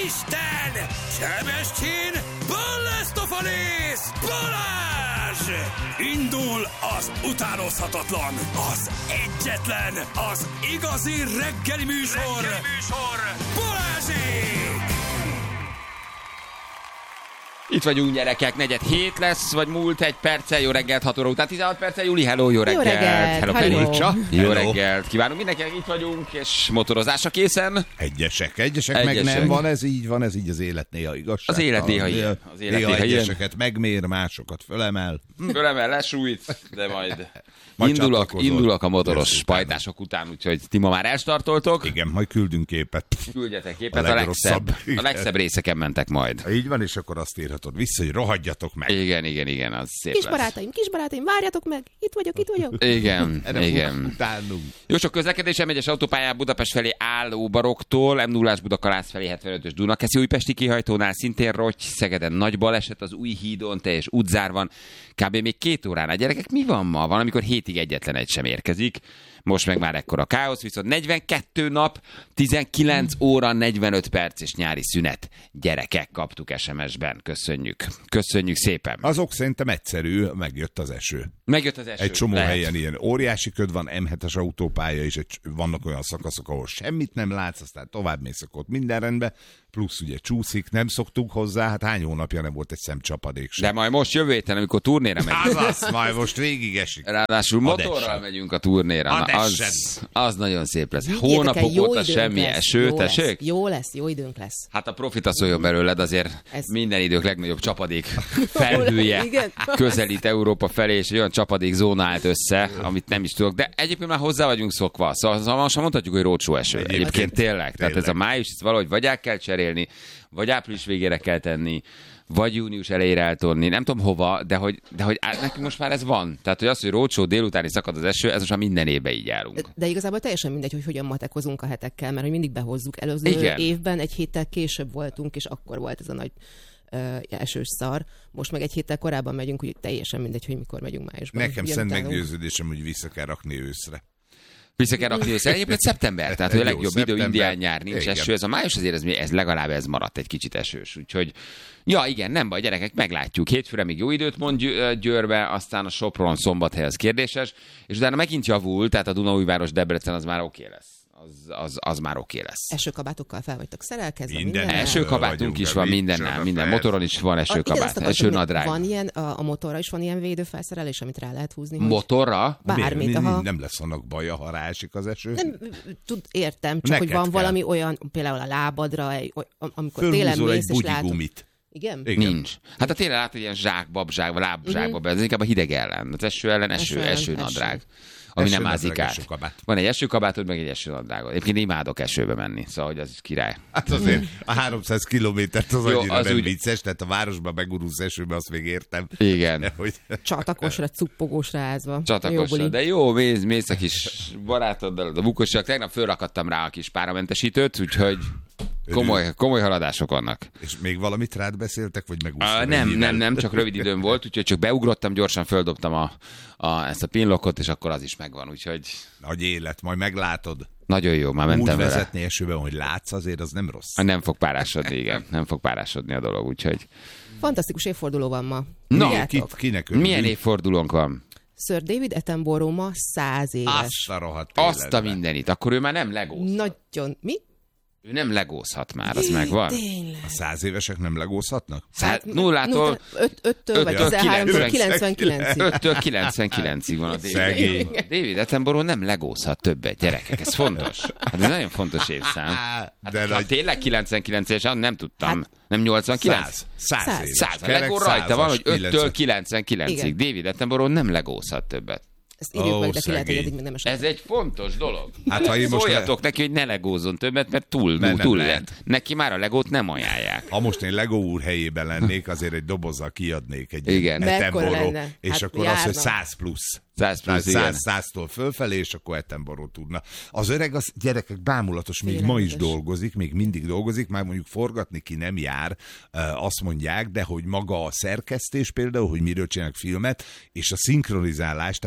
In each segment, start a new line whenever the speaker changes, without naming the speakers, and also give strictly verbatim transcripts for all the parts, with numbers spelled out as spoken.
Isten! Sebestyén, Balázs! Balázs! Indul az utánozhatatlan, az egyetlen, az igazi reggeli műsor, reggeli műsor. Balázsék!
Itt vagyunk, gyerekek, negyed hét lesz, vagy múlt egy perccel, jó reggelt, hat óra után tizenhat perccel, Juli, hello, jó reggelt.
Jó reggelt,
hello,
hello.
Jó reggelt, kívánunk mindenkinek, itt vagyunk, és motorozásra készen.
Egyesek, egyesek,
egyesek.
meg nem, van ez így, van ez így, az élet néha igazság.
Az élet néha ilyen. Az élet
néha
néha
egyeseket megmér, másokat fölemel.
Fölemel, lesújt, de majd...
Majd
indulok, indulok a motoros
Jössz
pajtások után, úgyhogy ti ma már elstartoltok.
Igen, majd küldünk képet.
Küldjetek képet,
A
a,
legrosszabb.
legszebb, a legszebb részeken mentek majd.
Így van, és akkor azt írhatod vissza, hogy rohadjatok meg.
Igen, igen, igen, az szép
Kis
lesz.
barátaim, kis barátaim, várjatok meg, itt vagyok, itt vagyok.
Igen,
Erre
igen.
utánunk.
Jó sok közlekedés, em egyes autópályán Budapest felé álló baroktól, em nullás Budakalász felé hetvenötös Dunakeszi újpesti kihajtónál szintén rotty, Szegeden nagy baleset, az új hídon teljes útzár van, kb. Még két óránál. Gyerekek, mi van ma? Van, amikor hétig egyetlen egy sem érkezik. Most meg már ekkora káosz, viszont negyvenkettő nap, tizenkilenc óra, negyvenöt perc és nyári szünet. Gyerekek, kaptuk es em es-ben. Köszönjük. Köszönjük szépen.
Azok szerintem egyszerű, megjött az eső.
Megjött az eső.
Egy csomó
Lehet.
helyen ilyen óriási köd van, em hetes autópálya, és egy, vannak olyan szakaszok, ahol semmit nem látsz, aztán tovább mész, akkor ott minden rendben, plusz ugye csúszik, nem szoktunk hozzá, hát hány hónapja nem volt egy szem csapadék sem.
De majd most jövő héten, amikor turnéra megyünk.
Azaz, majd most végig esik.
Ráadásul motorral
essen.
megyünk a turnéra.
Hadd
Na, az,
essen.
az nagyon szép lesz.
Higgyétek el,
Hónapok
jó
óta
időnk
semmi
lesz,
eső,
jó lesz,
tessék?
Jó lesz, jó időnk lesz.
Hát a profita szóljon belőled, azért
Ez-
minden idők legnagyobb csapadék felhője
Igen.
közelít Európa felé, és egy olyan csapadék zóna állt össze, amit nem is tudok. De egyébként már hozzá vagyunk szokva. Szóval, szóval most már mondhatjuk, hogy rócsó eső. Egyébként,
Egyébként
tényleg. Tehát ez a
tényleg.
május, ezt valahogy vagy át kell cserélni, vagy április végére kell tenni, vagy június elejére eltolni, nem tudom hova, de hogy, de hogy á- nekünk most már ez van. Tehát, hogy az, hogy rócsó délutáni szakad az eső, ez most már minden évben így járunk.
De igazából teljesen mindegy, hogy hogyan matekozunk a hetekkel, mert hogy mindig behozzuk. Előző
Igen.
évben egy héttel később voltunk, és akkor volt ez a nagy ö, esős szar. Most meg egy héttel korábban megyünk, úgyhogy teljesen mindegy, hogy mikor megyünk májusban.
Nekem
Ugye
szent
utánunk.
meggyőződésem, hogy vissza kell rakni őszre.
Vissza kell rakni össze. Egyébként szeptember, tehát hogy a
Jó,
legjobb idő,
szeptember.
indián nyár, nincs
Igen.
eső. Ez a május azért ez, ez legalább ez maradt egy kicsit esős. Úgyhogy, ja igen, nem baj, gyerekek, meglátjuk. Hétfőre még jó időt mond Győ- Győrbe, aztán a Sopron Szombathely az kérdéses, és utána megint javul, tehát a Dunaújváros Debrecen az már oké lesz. Az, az, az már oké lesz.
Esőkabátokkal fel vagytok szerelkezve,
Minden
minden.
eső-
Esőkabátunk
vagyunk,
is
de
van
mit
mindennel,
csinál,
minden
persze.
motoron is van
Ah, igen, azt
esőkabát,
akartam, hogy
esőnadrág.
Van ilyen, a, a motorra is van ilyen védőfelszerelés, amit rá lehet húzni. hogy-
Motorra?
Bármit,
Miért?
aha.
Nem lesz annak baja, ha ráesik az eső?
Nem, tud, értem, csak
Neked
hogy van
kell.
valami olyan, például a lábadra, egy, oly- amikor télen
Fölhúzol egy
mész, és látod.
bugyigumit.
Igen?
Igen.
Nincs. Hát a tényleg látod ilyen zsákbab, zsákba, lábzsákba,
Mhm.
ez inkább a hideg ellen. Az eső ellen eső,
Eső ellen,
esőnadrág. Ami nem
Esőnadrág,
ázik át.
esőkabát.
Van egy esőkabátod, meg egy esőnadrágod. Egyébként imádok esőbe menni, szóval hogy az is király.
Hát azért a háromszáz kilométert az
Jó,
annyira
az
nem
úgy-
vicces, tehát a városban begurulsz esőbe, azt még értem.
Igen.
De hogy...
Csatakosra, cuppogósra ázva. Jó
Csatakosra,
buli.
de jó, mész, mész a kis barátoddal, a bukosak. Tegnap fölrakadtam rá a kis páramentesítőt, úgyhogy komoly, komoly haladások vannak.
És még valamit rád beszéltek, vagy megúsztad?
Uh, nem,
egy
nem,
innen?
nem, csak rövid időm volt, úgyhogy csak beugrottam, gyorsan földobtam a, a, ezt a pinlockot, és akkor az is megvan, úgyhogy
Nagy élet, majd meglátod.
nagyon jó, már
Úgy
mentem vele.
vezetni esőben, hogy látsz, azért az nem rossz.
Nem fog párásodni, igen. Nem fog párásodni a dolog, úgyhogy...
Fantasztikus évforduló van ma.
Na,
Tudjátok?
Kit, kinek örülünk?
Milyen évfordulónk van?
Sir David Attenborough ma száz éves.
Azt a rohadt
Azt a
életben.
mindenit. Akkor ő már nem legózhat.
Nagyon... Mi?
Ő nem legózhat már, az megvan.
Tényleg.
A száz évesek nem legózhatnak?
Hát nullától,
öttől vagy
öttől
tizenháromtól
kilencven-
kilencvenkilencig.
öttől kilencvenkilencig van a David.
Szegény.
David Attenborough nem legózhat többet, gyerekek, ez fontos. Hát ez nagyon fontos évszám.
Á,
Hát,
de
ha
nagy...
tényleg kilencvenkilences, nem tudtam.
Hát-
Nem nyolcvankilenc?
Száz. Száz
Száz.
éves.
Száz. A
Kerek
legó rajta van, hogy
százas,
öttől kilencvenkilencig.
Igen.
David Attenborough nem legózhat többet.
Ezt írjuk
Ó,
meg, de ki lehet, hogy
szegény.
eddig még nem esett.
Ez egy fontos dolog.
Hát, ha én most
Szóljatok neki, hogy ne legózzon többet, mert túl,
Mert nem
túl
lehet.
lehet. Neki már a legót nem ajánlják.
Ha most én Lego úr helyében lennék, azért egy dobozzal kiadnék egy
Igen.
Mekkora
Attenborough,
lenne?
és
Hát
akkor az, hogy
járna.
száz plusz.
száz plusz, igen.
száz, száztól fölfelé, és akkor Attenborough tudna. Az öreg, az gyerekek bámulatos, még ma is
Félelmetes.
dolgozik, még mindig dolgozik, már mondjuk forgatni ki nem jár, azt mondják, de hogy maga a szerkesztés például, hogy miről csinálnak filmet, és a szinkronizálás, tehát azt még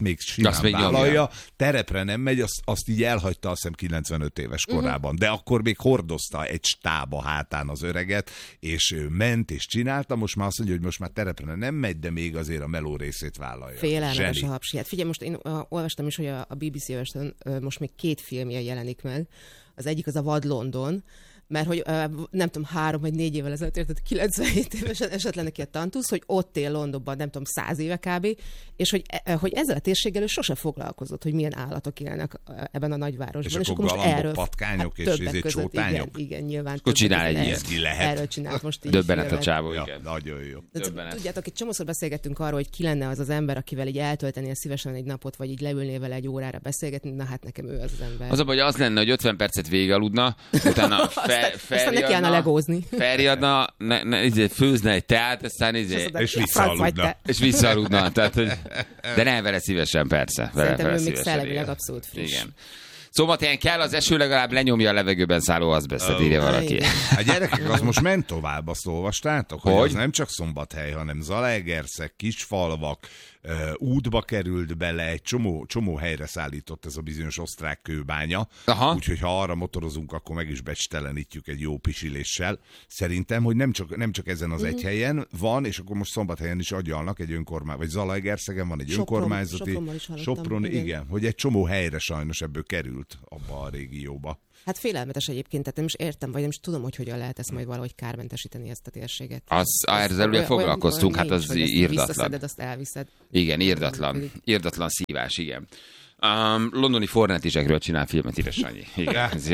még simán
Azt még
vállalja,
nyomja.
terepre nem megy, azt, azt így elhagyta, azt hiszem kilencvenöt éves korában. De akkor még hordozta egy stába hátán az öreget, és ő ment és csinálta, most már azt mondja, hogy most már terepre nem megy, de még azért a meló részét vállalja.
Félelmetes
Zseni.
a hapsi. Hát figyelj, most én uh, olvastam is, hogy a, a bé bé cé Western uh, most még két filmje jelenik meg. Az egyik az a Vad London, mert hogy uh, nem tudom, három vagy négy évvel ezelőtt érted, kilencvenhét évesen esett le neki a tantusz, hogy ott él Londonban, nem tudom, száz éve kb. És hogy, uh, hogy ezzel a térséggel ő sose foglalkozott, hogy milyen állatok élnek uh, ebben a nagyvárosban.
És akkor galambok, patkányok és
többek
izé
között,
csótányok?
Igen, igen, nyilván.
Akkor csinál egy
erről-
ilyet.
Ki lehet.
Erről csinált most így.
Döbbenet a
filmet.
csávó,
Ja,
igen.
nagyon jó.
De
Döbbenet.
tudjátok, itt csomószor beszélgettünk arról, hogy ki lenne az az ember, akivel így eltöltenél szívesen egy napot, vagy így leülnél vele egy órára beszélgetni, na hát nekem ő az az ember.
Az a baj, hogy az lenne, hogy ötven percet végigaludna, utána fe,
Aztán neki állna legózni.
felriadna, ne, ne, izé, főzne egy teát, aztán izé,
És
Ja, franc vagy
visszaaludna.
te.
és visszaaludna. Tehát, hogy... De nem vele szívesen, persze. Vele,
Szerintem
vele
ő még
szívesen,
szellemileg
igen.
abszolút friss.
Igen. Szombathelyen kell, az eső legalább lenyomja a levegőben szálló azbesztet,
Ó.
írja valaki.
Igen.
A gyerekek, az most ment tovább, azt olvastátok? Hogy,
Hogy?
az nem csak Szombathely, hanem Zalaegerszeg, kisfalvak, ö, útba került bele, egy csomó, csomó helyre szállított ez a bizonyos osztrák kőbánya.
Aha.
Úgyhogy ha arra motorozunk, akkor meg is becstelenítjük egy jó pisiléssel. Szerintem, hogy nem csak, nem csak ezen az egy helyen van, és akkor most Szombathelyen is agyalnak egy önkormány, vagy Zalaegerszegen van egy
Sopron-
önkormányzati.
Sopronban is hallottam,
Sopron,
igen.
igen, hogy egy csomó helyre sajnos ebből került abba a régióba.
Hát félelmetes egyébként, tehát nem is értem, vagy nem is tudom, hogy hogyan lehet ezt majd valahogy kármentesíteni ezt a térséget.
Az, ezzel
olyan-
ugye
olyan-
foglalkoztunk,
olyan
hát
nincs,
az
hogy ezt
írdatlan.
Visszaszeded, azt elviszed.
Igen, írdatlan.
Működik.
Írdatlan szívás, igen. Um, londoni fornetizsekről csinál filmet, írja Sanyi. Igen, ez jó.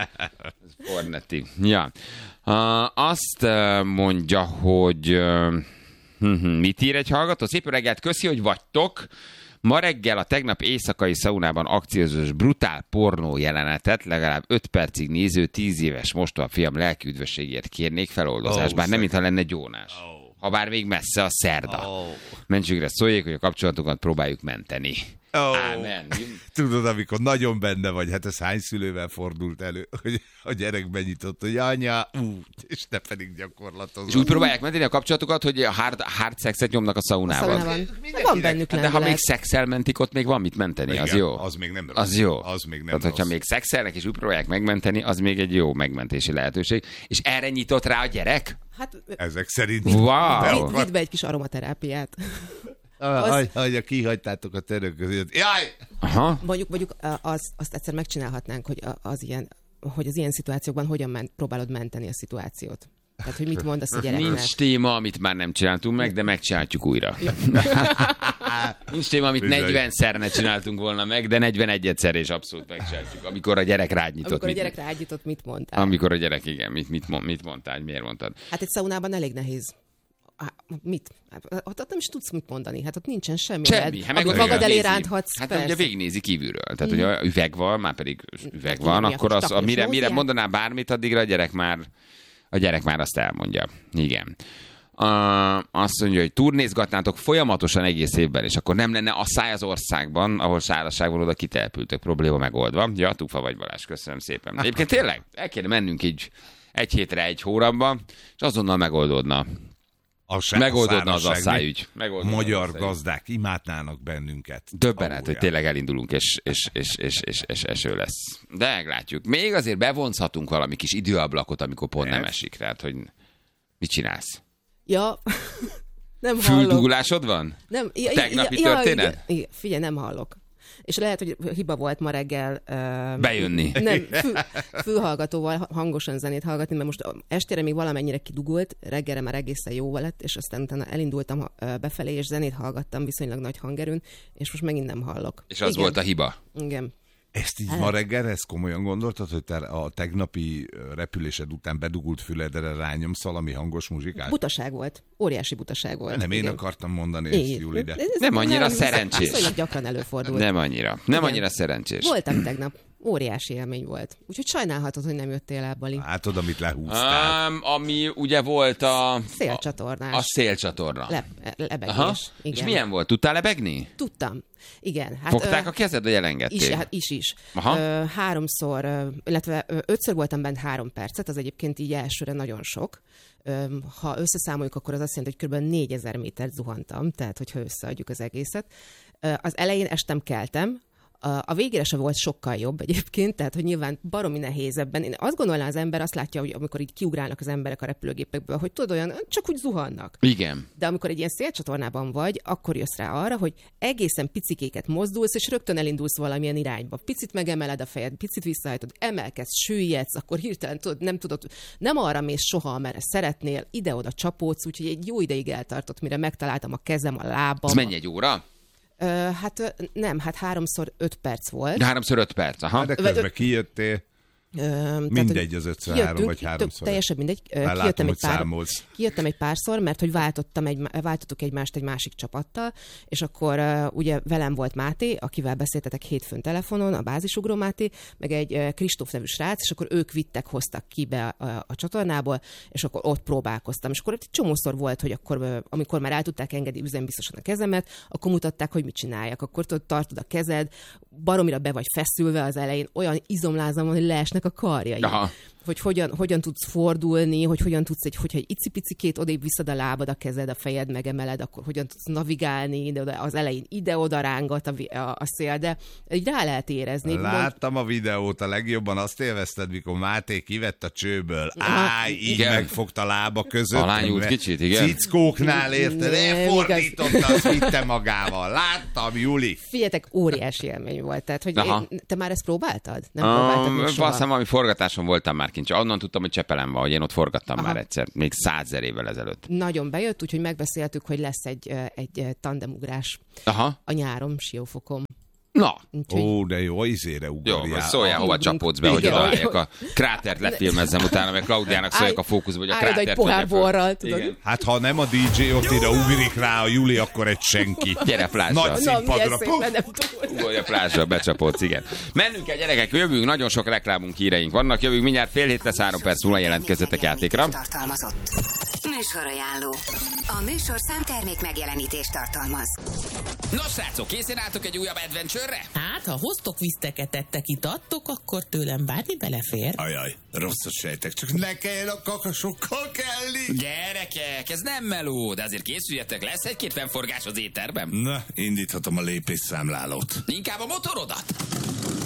Ez Fornetti. Ja. Uh, azt uh, mondja, hogy uh, mit ír egy hallgató? Szép reggelt, köszi, hogy vagytok. Ma reggel a tegnap éjszakai szaunában akciózós brutál pornó jelenetet legalább öt percig néző tíz éves mostoha fiam lelki üdvösségért kérnék feloldozás,
Ó,
bár nem
szegény.
mintha lenne gyónás. Ha bár még messze a szerda.
Ó.
Mentsükre szóljék, hogy a kapcsolatokat próbáljuk menteni.
Ó.
Ámen.
Tudod, amikor nagyon benne vagy, hát ez hány szülővel fordult elő, hogy a gyerek benyitott, hogy anya, ú, és te pedig gyakorlatozol.
És úgy próbálják menteni a kapcsolatokat, hogy a hard, hard szexet nyomnak a szaunában.
Szaunában. Van bennük
Hát de ha még
lendület.
szexel mentik, ott még van mit menteni, az
Igen,
jó.
az még nem rossz.
Az jó.
Az még nem
Tehát, hogyha
rossz.
még szexelnek, és úgy próbálják megmenteni, az még egy jó megmentési lehetőség. És erre nyitott rá a gyerek?
Hát
Ezek szerint.
Wow!
vidd, vidd be egy kis aromaterápiát.
Hogy, hogy kihagytátok a török között. Jaj!
Aha.
Mondjuk, mondjuk az, azt egyszer megcsinálhatnánk, hogy az ilyen, hogy az ilyen szituációkban hogyan ment, próbálod menteni a szituációt. Tehát, hogy mit mondasz a gyereknek.
Nincs téma, amit már nem csináltunk meg, de megcsináljuk újra. Nincs téma, amit
Bizony.
negyvenszer ne csináltunk volna meg, de negyvenegyszer és abszolút megcsináljuk. Amikor a gyerek rád nyitott.
Amikor a
mit-
gyerek rágyított, mit mondtál?
Amikor a gyerek, igen, mit, mit, mond- mit mondtál, miért mondtad?
Hát egy szaunában elég nehéz. Há, mit? Hát, ott, ott nem is tudsz mit mondani. Hát ott nincsen semmi.
Semmi. Hát meg
amit
ott
magad elé
végignézi.
ránthatsz.
Hát
persze.
ugye végignézi kívülről. Tehát, hogy a üveg van, már pedig üveg
Tudod,
van,
mi a
akkor az, a,
taknyos
mire, mire
nózját?
mondaná bármit, addigra a gyerek már a gyerek már azt elmondja. Igen. Uh, azt mondja, hogy turnézgatnátok folyamatosan egész évben, és akkor nem lenne a száj az országban, ahol szárazság van, oda kitelepültök, probléma megoldva. Ja, Tufa vagy Balázs, köszönöm szépen. Egyébként tényleg, el kéne mennünk így egy hétre, egy hónapba, és azonnal megoldódna.
Az se-
Megoldódna
a
az
szárazság,
asszályügy. Megoldódna az
Magyar
asszályügy.
gazdák imádnának bennünket.
Döbbenet, hogy
Aluljára.
tényleg elindulunk, és, és, és, és, és, és eső lesz. De meglátjuk. Még azért bevonzhatunk valami kis időablakot, amikor pont nem
Ez?
esik. Tehát, hogy mit csinálsz?
Ja, nem hallok.
Füldugulásod van?
Nem, ja,
Tegnapi
ja,
történet?
Igen, igen, figyelj, nem hallok. És lehet, hogy hiba volt ma reggel... Uh,
Bejönni.
Nem, fül, fülhallgatóval hangosan zenét hallgatni, mert most estére még valamennyire kidugult, reggelre már egészen jó lett, és aztán utána elindultam uh, befelé, és zenét hallgattam viszonylag nagy hangerőn, és most megint nem hallok.
És az
igen,
volt a hiba.
Igen.
Ezt így ma reggel, ezt komolyan gondoltad, hogy te a tegnapi repülésed után bedugult füledre rányomsz valami hangos muzsikát?
Butaság volt. Óriási butaság volt.
Nem, én
igen.
akartam mondani ezt,
Igen.
Júli, de...
Ez- ez-
Nem annyira
ez-
szerencsés.
Viszonylag gyakran előfordult.
Nem annyira. Nem
Igen.
annyira szerencsés.
Voltam tegnap. Óriási élmény volt. Úgyhogy sajnálhatod, hogy nem jöttél el, Bali.
Látod, amit lehúztál.
Um, ami ugye volt a...
Szélcsatornás.
A, a szélcsatorna.
Le, lebegés.
Aha.
Igen.
És milyen volt? Tudtál lebegni?
Tudtam. Igen. Hát,
Fogták
ö,
a kezed, vagy elengedték?
is, hát is is.
Aha.
Ö, háromszor, ö, illetve ö, ötször voltam bent három percet, az egyébként így elsőre nagyon sok. Ö, ha összeszámoljuk, akkor az azt jelenti, hogy kb. négyezer métert zuhantam, tehát hogyha összeadjuk az egészet. Az elején estem keltem, a végére se volt sokkal jobb egyébként, tehát hogy nyilván baromi nehéz ebben. Én azt gondolnám, az ember azt látja, hogy amikor így kiugrálnak az emberek a repülőgépekből, hogy tudod, olyan, csak úgy zuhannak.
Igen.
De amikor egy ilyen szélcsatornában vagy, akkor jössz rá arra, hogy egészen picikéket mozdulsz, és rögtön elindulsz valamilyen irányba. Picit megemeled a fejed, picit visszahajtod, emelkedsz, süllyedsz, akkor hirtelen tudod, nem tudod, nem arra mész soha, amerre szeretnél, ide-oda csapódsz, úgyhogy egy jó ideig eltartott, mire megtaláltam a kezem, a lábam.
Ez mennyi egy óra?
Uh, hát nem, hát háromszor öt perc volt.
Háromszor öt perc, aha.
De közben kijöttél.
Uh,
mindegy az ötször három vagy háromszor.
Teljesen mindegy.
Már
Kijöttem,
látom,
egy pár, kijöttem egy párszor, mert hogy váltottam egy, váltottuk egymást egy másik csapattal, és akkor uh, ugye velem volt Máté, akivel beszéltetek hétfőn telefonon, a bázisugró Máté, meg egy uh, Kristóf nevű srác, és akkor ők vittek, hoztak ki be a, a, a csatornából, és akkor ott próbálkoztam. És akkor egy csomószor volt, hogy akkor, uh, amikor már el tudták engedni üzembiztosan a kezemet, akkor mutatták, hogy mit csináljak. Akkor tudod, tartod a kezed, baromira be vagy feszülve az elején, olyan izomlázam van, hogy leesnek a karjai.
Aha.
Hogy hogyan, hogyan tudsz fordulni, hogy hogyan tudsz, egy, hogyha egy icipicikét odébb visszad a lábad, a kezed, a fejed megemeled, akkor hogyan tudsz navigálni, de az elején ide-oda rángat a, a, a szél, de így rá lehet érezni.
Láttam a videót, a legjobban azt élvezted, mikor Máté kivett a csőből. Áj, így
igen.
Megfogta lába között.
Alányult kicsit, igen.
Cickóknál érted, elfordította, azt vitte magával. Láttam, Juli.
Figyeljetek, óriási élmény volt. Tehát, hogy én, te már ezt próbáltad? Nem
um,
próbáltad még soha?
Valószínűleg valami forgatáson voltam már kint. Onnan tudtam, hogy Csepelen van, hogy én ott forgattam
Aha.
már egyszer, még százezer évvel ezelőtt.
Nagyon bejött, úgyhogy megbeszéltük, hogy lesz egy, egy tandemugrás
Aha.
a nyáron, Siófokon.
Na.
Úgyhogy...
Ó, de jó, izére ugorjál.
Jó, szóljál, hova csapódsz be, hogy találják a krátert, lefilmezzem utána, meg Klaudiának szóljak a fókuszba, hogy a krátert...
Állj, egy pohár borral, tudod. Igen.
Hát ha nem a dé dzsé ott ide ugrik rá a Juli, akkor egy senki.
Gyere plázsra.
Nagy színpadra.
Ugorj a plázsra, becsapódsz, igen. Mennünk el, gyerekek, jövünk, nagyon sok reklámunk, híreink vannak, jövünk mindjárt fél hét lesz, három perc múlva jelentkezzetek játékra.
Műsorajánló. A műsor számtermék megjelenítést tartalmaz.
Nos, srácok, készen álltok egy újabb adventure-re?
Hát, ha hoztok viszteket, ettek, itattok, akkor tőlem bármi belefér.
Ajaj, rosszat sejtek, csak ne kelljen a kakasokkal kelni.
Gyerekek, ez nem meló, de azért készüljetek, lesz egy-két fennforgás az éterben.
Na, indíthatom a lépésszámlálót.
Inkább a motorodat.